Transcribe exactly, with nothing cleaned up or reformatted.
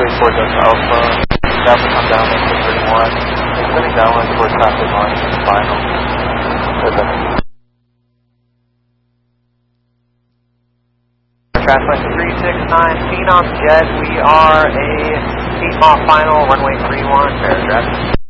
directly towards us Alpha. Alpha come down like six thirty-one. Extending downwind towards traffic line, final. Okay. Traffic three six nine, Phenom Jet, we are a eight mile final, runway three one, fair traffic.